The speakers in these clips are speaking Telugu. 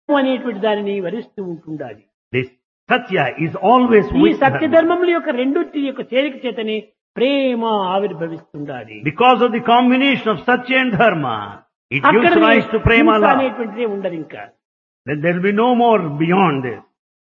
అనేటువంటి దానిని వరిస్తూ ఉంటుండాలి. This Satya is always ఈ with సత్య Dharma. ధర్మముల యొక్క రెండింటి యొక్క చేరిక చేతనే ప్రేమ ఆవిర్భవిస్తుండాలి. Because of the combination of Satya and Dharma, it gives అక్కడ rise to Prema love. అనేటువంటిదే ఉండదు ఇంకా. Then there will be no more beyond this.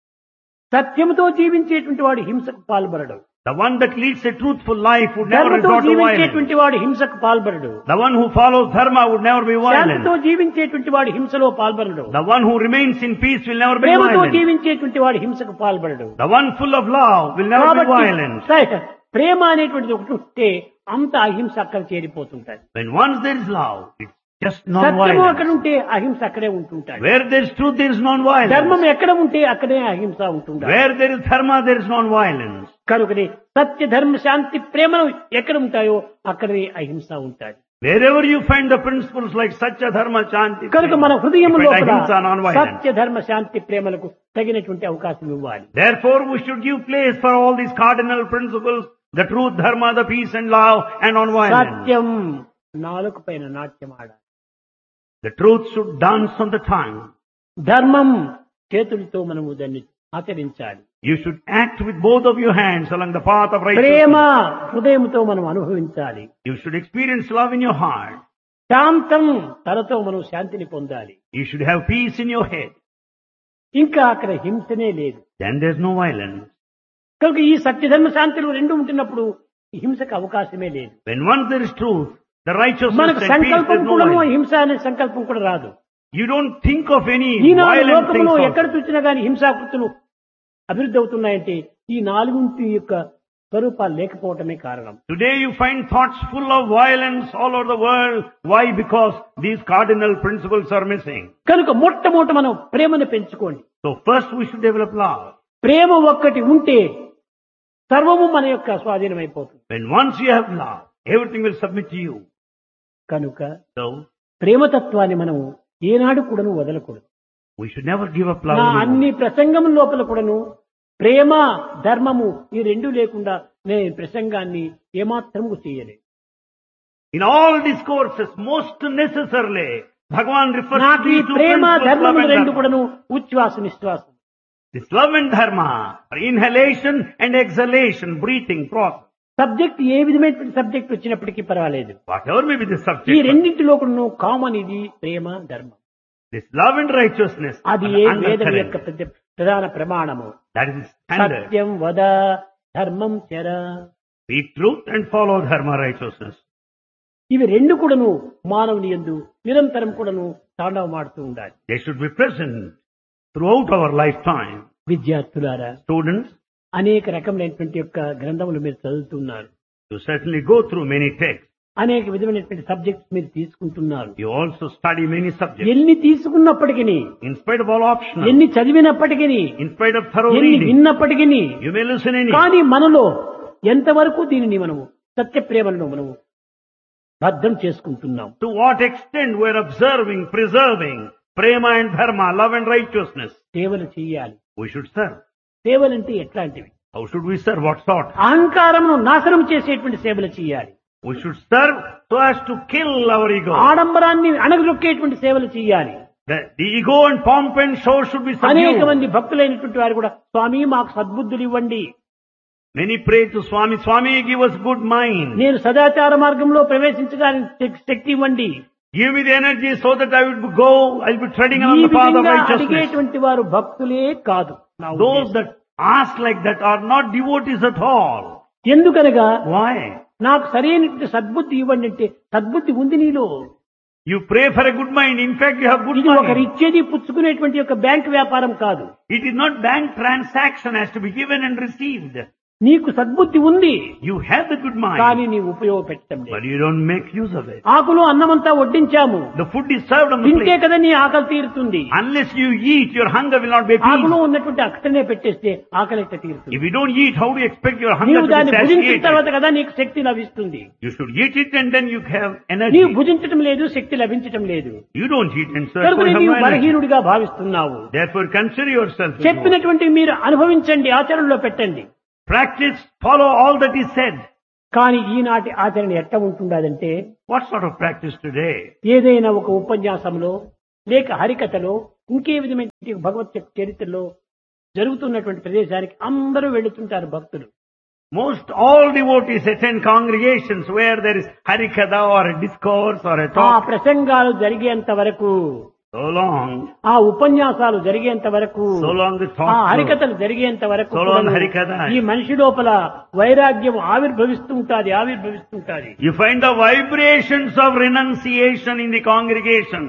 సత్యముతో జీవించేటువంటి వాడు హింసకు పాల్పడడు. The one that leads a truthful life would never ధర్మతో resort to violence. జీవించేటువంటి వాడు హింసకు పాల్పడడు. The one who follows Dharma would never be violent. శాంతితో జీవించేటువంటి వాడు హింసలో పాల్పడడు. The one who remains in peace will never be ప్రేమతో violent. జీవించేటువంటి వాడు హింసకు పాల్పడడు. The one full of love will never be violent. ప్రేమ అనేటువంటిది ఒకటి ఉంటే అంత అహింస అక్కడ చేరిపోతుంటాయి. When once there is love, it's just సత్యము అక్కడ non-violence. ఉంటే అహింస అక్కడే ఉంటుంటాయి. Where there is truth, there is non-violence. ధర్మం ఎక్కడ ఉంటే అక్కడే అహింస ఉంటుంటాయి. Where there is Dharma, there is non-violence. కనుకనే సత్య ధర్మ శాంతి ప్రేమలు ఎక్కడ ఉంటాయో అక్కడే అహింస ఉంటాయి. Wherever you find the principles like Satya, Dharma, Shanti, కనుక మన you హృదయం find లోపల ahimsa, non-violence. సత్య ధర్మ శాంతి ప్రేమలకు తగినటువంటి అవకాశం ఇవ్వాలి. Therefore, we should give place for all these cardinal principles, the truth, Dharma, the peace and love, and non-violence. సత్యం నాలుక పైన నాట్యం ఆడాలి. The truth should dance on the tongue. ధర్మం చేతులతో మనము దాన్ని ఆచరించాలి. You should act with both of your hands along the path of Prema righteousness. హృదయంతో మనం అనుభవించాలి. You should experience love in your heart. శాంతం తనతో మనం శాంతిని పొందాలి. You should have peace in your head. ఇంకా అక్కడ హింసనే లేదు. Then there's no violence. కనుక ఈ సత్యధర్మ శాంతులు రెండు ఉంటున్నప్పుడు హింసకు అవకాశమే లేదు. When once there is truth, the righteousness మనకు and peace, సంకల్పం there's no కూడా violence. హింస అనే సంకల్పం కూడా రాదు. You don't think of any Eenadu violent లోకంలో things ఎక్కడ also. చూసినా గానీ హింసాకృతులు అభివృద్ధి అవుతున్నాయంటే ఈ నాలుగుంటి యొక్క స్వరూపాలు లేకపోవటమే కారణం. Today you find thoughts full of violence all over the world. Why? Because these cardinal principles are missing. కనుక మొట్టమొదట మనం ప్రేమను పెంచుకోండి. So first we should develop love. ప్రేమ ఒక్కటి ఉంటే సర్వము మన యొక్క స్వాధీనం అయిపోతుంది. When once you have love, everything will submit to you. కనుక So ప్రేమతత్వాన్ని మనం ఏనాడు కూడాను వదలకూడదు. we should never give up love. నా anymore. అన్ని ప్రసంగం లోపల కూడాను ప్రేమ ధర్మము ఈ రెండు లేకుండా నేను ప్రసంగాన్ని ఏమాత్రము చేయలేదు. In all discourses, most necessarily, Bhagavan refers to నాకు ఈ these two Prema principles, love ధర్మము and రెండు dharma. కూడాను ఉచ్ఛ్వాస నిశ్వాసం. This love and dharma are inhalation and exhalation, breathing process. Subject ఏ విధమైనటువంటి సబ్జెక్ట్ వచ్చినప్పటికీ పర్వాలేదు. Whatever may be the ఈ subject, రెండింటిలో కూడాను కామన్ ఇది ప్రేమ ధర్మం. this love and righteousness అది are ఏ the వేదం యొక్క undercurrent. ప్రధాన ప్రమాణము. That is the standard. సత్యం వద ధర్మం చర. Speak truth and follow dharma, righteousness. ఇవి రెండు కూడాను మానవుని యందు నిరంతరం కూడాను తాండవమాడుతూ ఉండాలి. They should be present throughout our lifetime. విద్యార్థులారా, Students, అనేక రకములైనటువంటి యొక్క గ్రంథములు మీరు చదువుతున్నారు. you certainly go through many texts. అనేక విధమైనటువంటి సబ్జెక్ట్స్ మీరు తీసుకుంటున్నారు. You also study many subjects. ఎన్ని తీసుకున్నప్పటికీ, In spite of all optional, ఎన్ని చదివినప్పటికీ, in spite of thorough ఎన్ని reading, విన్నప్పటికీ, you may listen any. కానీ మనలో ఎంతవరకు దీనిని మనము సత్య ప్రేమలను మనము భద్రం చేసుకుంటున్నాం. To what extent we are observing, preserving prema and dharma, love and righteousness. సేవలు చేయాలి. We should serve. సేవలంటే ఎట్లాంటివి? How should we serve? What sort? అహంకారమును నాశనం చేసేటువంటి సేవలు చేయాలి. We should serve so as to kill our ego. ఆడంబరాన్ని అణగదొక్కేటువంటి సేవలు చేయాలి. The ego and pomp and show should be అనేక subdued. మంది భక్తులైనటువంటి వారు కూడా స్వామి మాకు సద్బుద్ధులు ఇవ్వండి, Many pray to Swami, Swami, give us good mind. నేను సదాచార మార్గంలో ప్రవేశించడానికి శక్తి ఇవ్వండి. Give me the energy so that I will go, I will be treading ఈ on the path of విధంగా righteousness. అడిగేటువంటి వారు భక్తులే కాదు. నా Those ఉద్దేశం. that ask like that are not devotees at all. ఎందుకనగా Why? నాకు సరైనటువంటి సద్బుద్ధి ఇవ్వండి అంటే సద్బుద్ధి ఉంది నీలో. You pray for a good mind. In fact, you have good ఇది ఒకరు mind. ఇచ్చేది పుచ్చుకునేటువంటి యొక్క బ్యాంక్ వ్యాపారం కాదు. It is not bank transaction has to be given and received. నీకు సద్బుద్ధి ఉంది, You have the good mind, కానీ నీవు ఉపయోగపెట్టడం but లేదు. you don't make use of it. ఆకులో అన్నమంతా వడ్డించాము, The food is served on the తింటే plate. కదా నీ ఆకలి తీరుతుంది. Unless you eat, your hunger will not be ఆకులో appeased. ఉన్నటువంటి అక్కడనే పెట్టేస్తే ఆకలి ఎట్లా తీరుతుంది? If you don't eat, how do you expect your hunger నీవు to దాన్ని be భుజించిన satiated? తర్వాత కదా నీకు శక్తి లభిస్తుంది. You should eat it and then you have energy. నీవు భుజించటం లేదు, శక్తి లభించటం లేదు. You don't eat and so కనుక you have నీవు no energy. బలహీనుడిగా భావిస్తున్నావు. Therefore, consider yourself. as చెప్పినటువంటి మీరు అనుభవించండి, ఆచరణలో పెట్టండి. more. Practice, follow all that is said. కానీ ఈనాటి ఆచరణ ఎట్లా ఉంటుండదంటే, What sort of practice today? ఏదైనా ఒక ఉపన్యాసంలో లేక హరికథలో ఇంకే విధమైన భగవత్ చరిత్రలో జరుగుతున్నటువంటి ప్రదేశానికి అందరూ వెళుతుంటారు భక్తులు. Most all devotees attend congregations where there is harikatha or a discourse or a ఆ talk. ప్రసంగాలు జరిగేంత వరకు, So long, ఆ ఉపన్యాసాలు జరిగేంత వరకు, so long the ఆ talk flows. హరికథలు జరిగేంత వరకు So long కూడాను హరికథ. ఈ మనిషి లోపల వైరాగ్యం ఆవిర్భవిస్తుంటాది. You find the vibrations of renunciation in the congregation.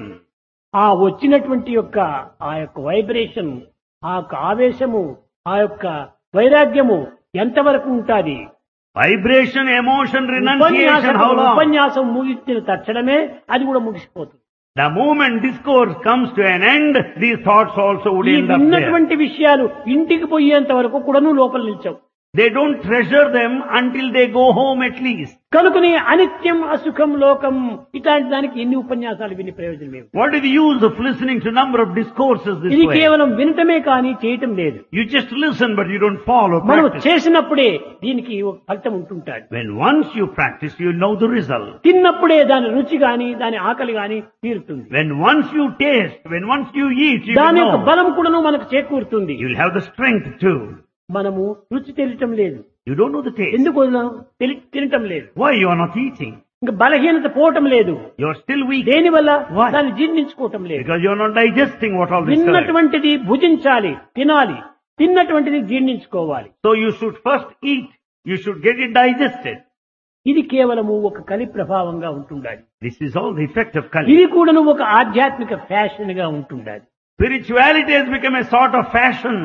ఆ వచ్చినటువంటి యొక్క ఆ యొక్క వైబ్రేషన్, ఆ యొక్క ఆవేశము, ఆ యొక్క వైరాగ్యము ఎంతవరకు ఉంటాది? Vibration, emotion, renunciation, how long? ఉపన్యాసం ముగించిన తక్షణమే అది కూడా ముగిసిపోతుంది. The moment discourse comes to an end, these thoughts also would ఈ end up there. విన్నటువంటి విషయాలు ఇంటికి పోయేంత వరకు కూడాను లోపల నిల్చవు. They don't treasure them until they go home at least. కనుకని అనిత్యం అసుఖం లోకం ఇట్లాంటి దానికి ఎన్ని ఉపన్యాసాలు విని ప్రయోజనం ఏమి? What is the use of listening to number of discourses this ఇది way? కేవలం వినటమే కానీ చేయటం లేదు. You just listen but you don't follow, మనం practice. చేసినప్పుడే దీనికి ఒక ఫలితం ఉంటుంటాడు. When once you practice, you know the result. తిన్నప్పుడే దాని రుచి గాని దాని ఆకలి గాని తీరుతుంది. When once you taste, when once you eat, you దాని will యొక్క know. బలం కూడాను మనకు చేకూరుతుంది. You will have the strength too. మనము రుచి తెలియటం లేదు. You don't know the taste. ఎందుకు తినటం లేదు? Why you are not eating? ఇంకా బలహీనత పోవటం లేదు. You are still weak. దేనివల్ల? Why? దాన్ని జీర్ణించుకోవటం లేదు. Because you are not digesting what all this is. తిన్నటువంటిది భుజించాలి, తినాలి. తిన్నటువంటిది జీర్ణించుకోవాలి. So you should first eat. You should get it digested. ఇది కేవలము ఒక కలి ప్రభావంగా ఉంటుండాలి. This is all the effect of Kali. ఇది కూడాను ఒక ఆధ్యాత్మిక ఫ్యాషన్ గా ఉంటుండాలి. Spirituality has become a sort of fashion.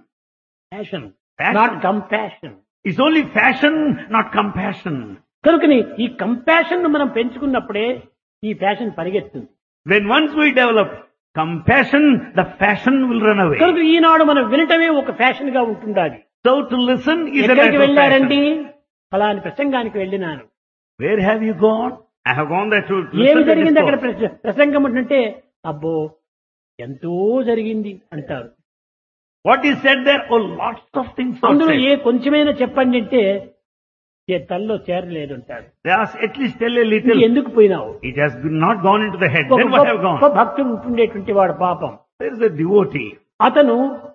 Fashion, Fashion. Not compassion. It's only fashion, not compassion. కనుకని ఈ కంపాషన్ ను మనం పెంచుకున్నప్పుడే ఈ fashion పరిగెత్తుంది. When once we develop compassion, the fashion will run away. కనుక ఈనాడు మనం వినటమే ఒక ఫ్యాషన్ గా ఉంటుండాలి. So to listen is a ఎక్కడికి matter of వెళ్ళారండి? fashion. ఫలాని ప్రసంగానికి వెళ్ళినాను. Where have you gone? I have gone there to ఏమి listen to జరిగింది అక్కడ? discourse. ప్రసంగం అంటే అబ్బో ఎంతో జరిగింది అంటారు. What is said there? Oh, lots of things are అందులో said. ఏ కొంచెమైనా చెప్పండి అంటే తల్లో చేరలేదు అంటారు. They ask, at least tell a ఇది little. ఎందుకు పోయినావు? It has not gone into the head. ఒక Then what have గొప్ప gone? భక్తుడు ఉంటుండేటువంటి వాడు పాపం. There is a devotee. అతను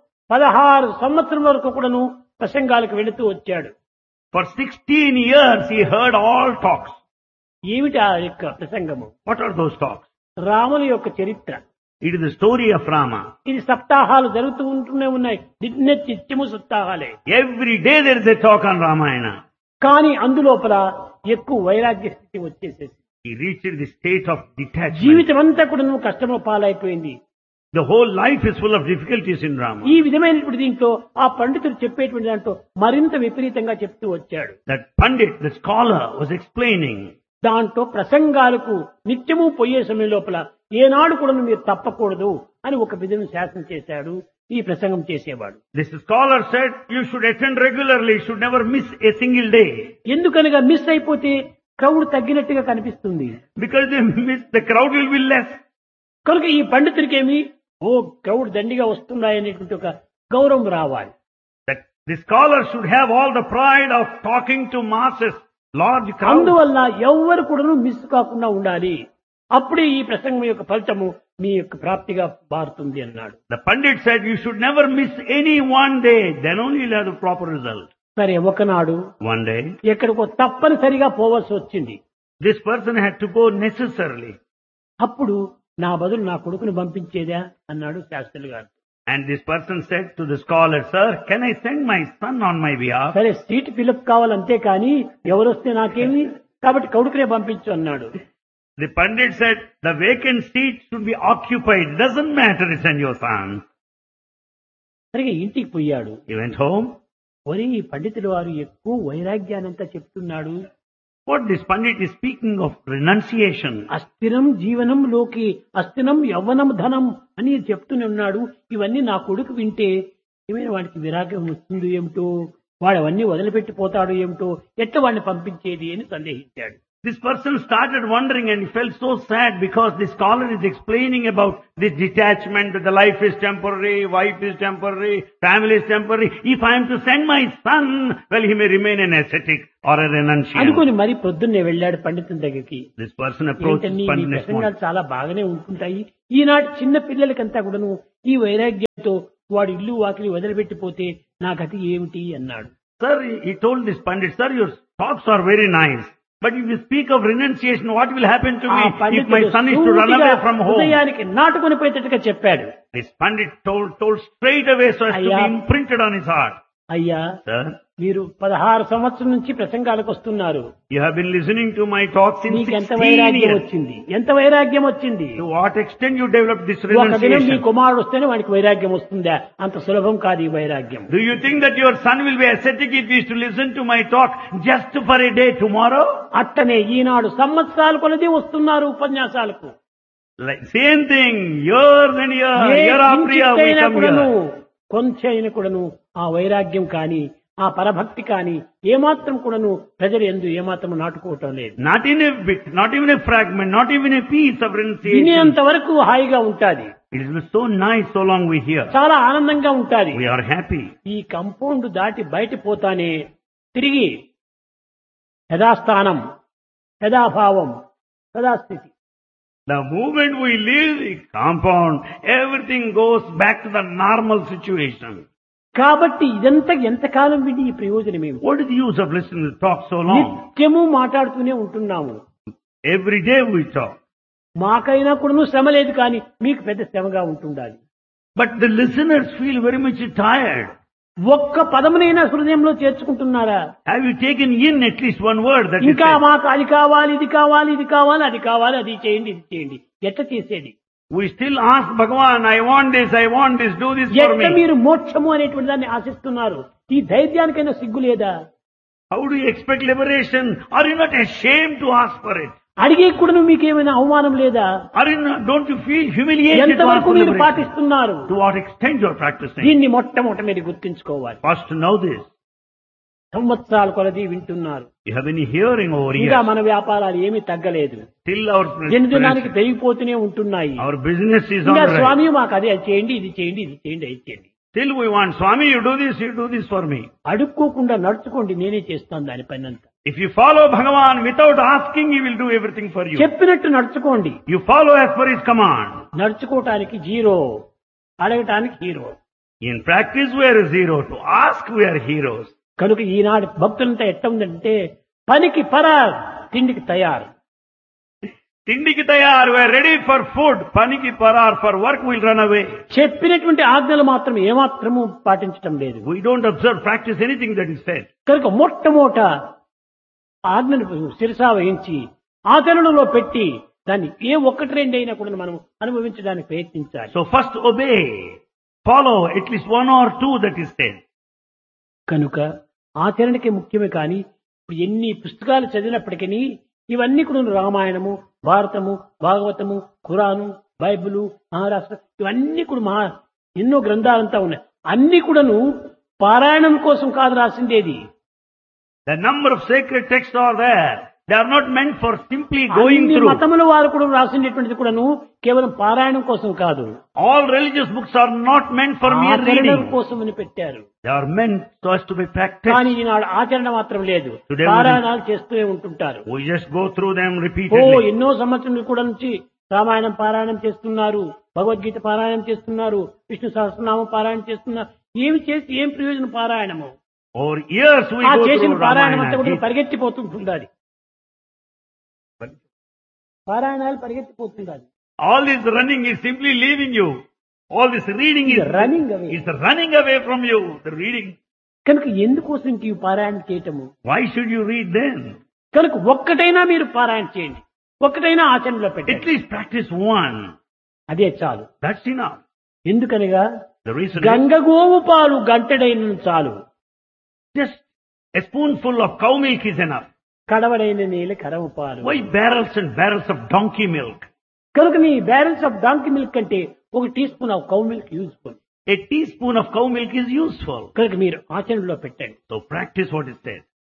16 సంవత్సరం వరకు కూడాను ప్రసంగాలకు వెళుతూ వచ్చాడు. For 16 years he heard all talks. ఏమిటి ఆ యొక్క ప్రసంగము? What are those talks? రాముని యొక్క చరిత్ర. It is the story of Rama. ఇది సప్తాహాలు జరుగుతూ ఉంటూనే ఉన్నాయి. నిత్యము సప్తాహాలే. Every day there is a talk on Ramayana. కానీ అందులోపల ఎక్కువ వైరాగ్య స్థితి వచ్చేసేసి He reached the state of detachment. జీవితం అంతా కూడా నువ్వు కష్టము పాలైపోయింది. The whole life is full of difficulties in Rama. ఈ విధమైనటువంటి దీంట్లో ఆ పండితుడు చెప్పేటువంటి దాంట్లో మరింత విపరీతంగా చెప్తూ వచ్చాడు. That Pandit, the scholar, was explaining. దాంట్లో ప్రసంగాలకు నిత్యము పోయే సమయం లోపల ఏనాడు కూడా మీరు తప్పకూడదు అని ఒక విధంగా శాసనం చేశాడు ఈ ప్రసంగం చేసేవాడు. This scholar said, you should attend regularly, you should never miss a single day. ఎందుకనగా మిస్ అయిపోతే క్రౌడ్ తగ్గినట్టుగా కనిపిస్తుంది. Because they miss, the crowd will be less. కనుక ఈ పండితుడికేమి క్రౌడ్ దండిగా వస్తున్నాయనేటువంటి ఒక గౌరవం రావాలి. That the scholar should have all the pride of talking to masses, large crowds. అందువల్ల ఎవ్వరు కూడా మిస్ కాకుండా ఉండాలి. అప్పుడే ఈ ప్రసంగం యొక్క ఫలితము మీ యొక్క ప్రాప్తిగా మారుతుంది అన్నాడు. The Pandit said, you should never miss any one day, then only you'll have the proper result. సరే, ఒకనాడు One day, ఎక్కడికో తప్పనిసరిగా పోవాల్సి వచ్చింది. this person had to go necessarily. అప్పుడు నా బదులు నా కొడుకుని పంపించేదా అన్నాడు శాస్త్రులు గారు. And this person said to the scholar, sir, can I send my son on my behalf? సరే, సీట్ ఫిలప్ కావాలంతే కానీ ఎవరొస్తే నాకేమి, కాబట్టి కొడుకునే పంపించు అన్నాడు. The Pandit said, the vacant seat should be occupied. Doesn't matter, send your son. సరిగా ఇంటికి పోయాడు. He went home. ఒరే, ఈ పండితుడు వారు ఎక్కువ వైరాగ్యానంతా చెప్తున్నాడు. What this Pandit is speaking of renunciation. అస్థిరం జీవనంలోకి అస్థిరం యవ్వనం ధనం అని చెప్తూనే ఉన్నాడు. ఇవన్నీ నా కొడుకు వింటే ఏమైనా వాడికి విరాగం వస్తుంది ఏమిటో, వాడు అవన్నీ వదిలిపెట్టిపోతాడు ఏమిటో, ఎట్లా వాడిని పంపించేది అని సందేహించాడు. This person started wondering and he felt so sad because the scholar is explaining about this detachment, that the life is temporary, wife is temporary, family is temporary. If I am to send my son, well, he may remain an ascetic or a renunciant. అనుకుని మరి పొద్దున్నే వెళ్ళాడు పండితుని దగ్గరికి. This person approached ఏంటండి, మీ Pandit next morning. ప్రసంగాలు చాలా బాగానే ఉంటుంటాయి. ఈనాటి చిన్న పిల్లలకంతా కూడాను ఈ వైరాగ్యంతో వాడు ఇల్లు వాకిలి వదిలిపెట్టిపోతే నా గతి ఏమిటి అన్నాడు. Sir, he told this Pandit, sir, your talks are very nice. But if you speak of renunciation, what will happen to me if my son is to run away from home? హృదయానికి నాటుకొని పోయేటట్టుగా చెప్పాడు. This Pandit told straight away so as to be imprinted on his heart. అయ్యా, Sir, మీరు 16 సంవత్సరం నుంచి ప్రసంగాలకు వస్తున్నారు. you have been listening to my talk since మీకు ఎంత 16 వైరాగ్యం years. వచ్చింది, ఎంత వైరాగ్యం వచ్చింది. To what extent you developed this ఒక దినం మీ renunciation? కుమారుడు వస్తేనే వాడికి వైరాగ్యం వస్తుందా? అంత సులభం కాదు ఈ వైరాగ్యం. Do you think that your son will be ascetic if he is to listen to my talk just for a day tomorrow? అట్టనే ఈనాడు సంవత్సరాలు కొలది వస్తున్నారు ఉపన్యాసాలకు. Like same thing, years and year after year we కించిత్తైనా come కూడాను, here. కొంచెం కూడాను ఆ వైరాగ్యం కానీ ఆ పరభక్తి కానీ ఏమాత్రం కూడాను ప్రజలు యందు ఏమాత్రం నాటుకోవటం లేదు. Not in a bit, not even a fragment, not even a piece of renunciation. వినేంత వరకు హాయిగా ఉంటాది, It is so nice so long we hear. చాలా ఆనందంగా ఉంటాది. We are happy. ఈ కంపౌండ్ దాటి బయట పోతానే తిరిగి యథాస్థానం, యథాభావం, యథాస్థితి. The moment we leave the compound, everything goes back to the normal situation. కాబట్టి ఇదంతా ఎంతకాలం విని ఈ ప్రయోజనం ఏమి? What is the use of listening to talk so long? నిత్యము మాట్లాడుతూనే ఉంటున్నాము. Every day we talk. మాకైనా కూడాను శ్రమ లేదు, కానీ మీకు పెద్ద శ్రమగా ఉంటుండాలి. But the listeners feel very much tired. ఒక్క పదమునైనా హృదయంలో చేర్చుకుంటున్నారా? Have you taken in at least one word that is ఇంకా said? మాకు అది కావాలి, ఇది కావాలి, ఇది కావాలి, అది కావాలి, అది చేయండి, ఇది చేయండి. ఎట్ట చేసేది? We still ask Bhagavan, I want this, do this for ఎట్ట me. మీరు మోక్షము అనేటువంటి దాన్ని ఆశిస్తున్నారు? ఈ ధైర్యానికైనా సిగ్గు లేదా? How do you expect liberation? Are you not ashamed to ask for it? అడిగే కూడా మీకేమైనా అవమానం లేదా? Don't you feel humiliated to ask ఎంతవరకు for మీరు liberation? పాటిస్తున్నారు? To what extent you are practicing? దీన్ని మొట్టమొదట మీరు గుర్తించుకోవాలి. First to know this. సంవత్సరాల కొలది వింటున్నారు, You have been hearing over ఇంకా years. మన వ్యాపారాలు ఏమీ తగ్గలేదు, Still our దినదినానికి పెరిగిపోతూనే ఉంటున్నాయి. our business is on ఇంకా the rise. స్వామి మాకు అది చేయండి, ఇది చేయండి, ఇది చేయండి, అది చేయండి. Still we want, Swami, you do this for me. అడుక్కోకుండా నడుచుకోండి, నేనే చేస్తాను దాని పైనంతా. If you follow Bhagavan without asking, he will do everything for you. చెప్పినట్టు నడుచుకోండి. You follow as per his command. నడుచుకోవటానికి zero, అడగటానికి hero. In practice we are a zero. To ask we are heroes. కనుక ఈనాడు భక్తులంతా ఎట్ట ఉందంటే పనికి పరార్, తిండికి తయారు. Tindiki tayar, we are ready for food. Paniki parar, for work we'll run away. చెప్పినటువంటి ఆజ్ఞలు మాత్రం ఏమాత్రము పాటించటం లేదు. We don't observe, practice anything that is said. కనుక మొట్టమొదట ఆజ్ఞను శిరసా వహించి ఆచరణలో పెట్టి దాన్ని ఏ ఒక్కటి రెండైనా కూడా మనం అనుభవించడానికి ప్రయత్నించాలి. So first obey. Follow at least one or two that is said. కనుక ఆచరణకే ముఖ్యమే. కానీ ఇప్పుడు ఎన్ని పుస్తకాలు చదివినప్పటికీ ఇవన్నీ కూడా రామాయణము, భారతము, భాగవతము, ఖురాను, బైబిలు, మహారాష్ట్ర ఇవన్నీ కూడా ఎన్నో గ్రంథాలంతా ఉన్నాయి. అన్ని కూడాను పారాయణం కోసం కాదు రాసిండేది. The number of sacred texts are there. They are not meant for simply going అన్ని through. మతముల వారు కూడా రాసినటువంటిది కూడాను కేవలం పారాయణం కోసం కాదు, All religious books are not meant for mere ఆచరణ reading. కోసం అని పెట్టారు. They are meant so as to be కానీ practiced. ఈనాడు ఆచరణ మాత్రం లేదు, Today పారాయణాలు చేస్తూనే ఉంటుంటారు. We just go through them oh repeatedly. ఎన్నో సంవత్సరాలు కూడా నుంచి రామాయణం పారాయణం చేస్తున్నారు, భగవద్గీత పారాయణం చేస్తున్నారు, విష్ణు సహస్రనామం పారాయణం చేస్తున్నారు. ఏమి చేసి ఏం ప్రయోజనం పారాయణము? Over years we ఆ go చేసిన through పారాయణం అంతా కూడా Ramayana. పరిగెత్తిపోతుంటుంది. అది పారాయణాలు పరిగెత్తిపోతుంది. All this running is simply leaving you. All this reading is running away. running away from you. The reading. కనుక ఎందుకోసం ఈ పారాయణ చేయటము? Why should you read then? కనుక ఒక్కటైనా మీరు పారాయణ చేయండి, ఒక్కటైనా ఆచరణలో At పెట్టండి, least practice one. అదే చాలు. That's enough. ఎందుకనగా The reason is గంగగోవు పాలు గంటడైన చాలు, just a spoonful of cow milk is enough. కడవడైన నీళ్ళ కరవు పాలు. Why barrels and barrels of donkey milk? కనుక నీ బ్యారెల్స్ ఆఫ్ డాంకీ మిల్క్ కంటే ఒక tea spoon of cow milk useful. A teaspoon of cow milk is useful. కనుక మీరు ఆచరణలో పెట్టండి. So practice what is said.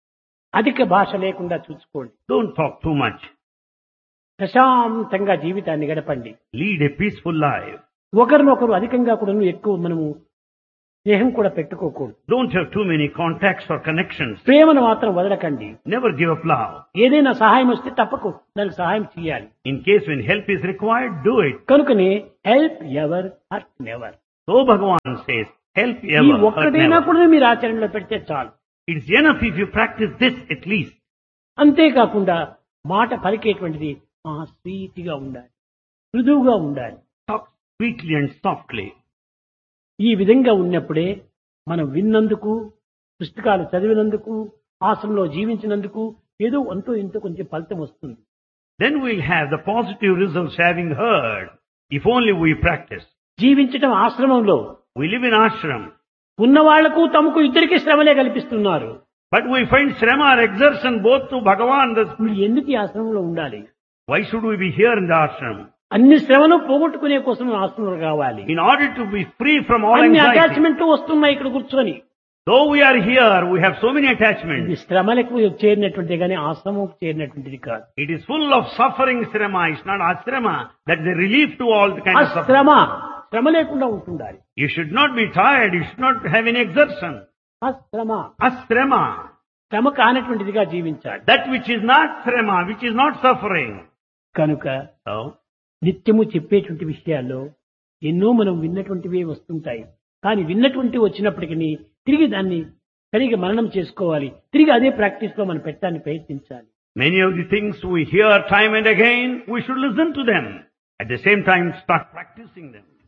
అధిక భాష లేకుండా చూసుకోండి. Don't talk too much. ప్రశాంతంగా జీవితాన్ని గడపండి. Lead a peaceful life. ఒకరినొకరు అధికంగా కూడా ఎక్కువ మనము స్నేహం కూడా పెట్టుకోకూడదు. Don't have too many contacts or connections. ప్రేమను మాత్రం వదలకండి. Never give up love. ఏదైనా సహాయం వస్తే తప్పకు దానికి సహాయం చేయాలి. In case when help is required, do it. కనుకనే help ever hurt never. So Bhagavan says, help ఈ ever, hurt ఒక్కటైనా never. కూడా మీరు ఆచరణలో పెడితే చాలు. It's enough if you practice this at least. అంతేకాకుండా మాట పలికేటువంటిది స్వీట్గా ఉండాలి, మృదువుగా ఉండాలి. Talk sweetly and softly. ఈ విధంగా ఉన్నప్పుడే మనం విన్నందుకు, పుస్తకాలు చదివినందుకు, ఆశ్రమంలో జీవించినందుకు ఏదో అంతో ఇంతో కొంచెం ఫలితం వస్తుంది. Then we'll have the positive results having heard, if only we practice. జీవించటం ఆశ్రమంలో We live in ashram, ఉన్న వాళ్లకు తమకు ఇద్దరికి శ్రమలే కల్పిస్తున్నారు. but we find shrama or exertion both to Bhagavan. మీరు ఎందుకు ఈ ఆశ్రమంలో ఉండాలి? Why should we be here in the ashram? అన్ని శ్రమను పోగొట్టుకునే కోసం ఆశ్రమంలో కావాలి. In order to be free from all అన్ని anxiety. అటాచ్మెంట్ వస్తున్నాయి ఇక్కడ కూర్చొని. Though we are here, we have so many ఇది attachments. శ్రమలకు చేరినటువంటిది కానీ ఆశ్రమం చేరినటువంటిది కాదు. It is full of suffering shrama. It's not ashrama. That is a relief to all the kind of suffering. శ్రమ శ్రమ లేకుండా ఉంటుండాలి. You should not be tired. You should not have any exertion. శ్రమ Ashrama. శ్రమ కానటువంటిదిగా జీవించాలి. That which is not shrama, which is not suffering. కనుక So, నిత్యము చెప్పేటువంటి విషయాల్లో ఎన్నో మనం విన్నటువంటివే వస్తుంటాయి. కానీ విన్నటువంటి వచ్చినప్పటికీ తిరిగి దాన్ని సరిగా మననం చేసుకోవాలి. తిరిగి అదే ప్రాక్టీస్ లో మనం పెట్టడానికి ప్రయత్నించాలి. many of the things we hear time and again, we should listen to them. At the same time, start practicing them.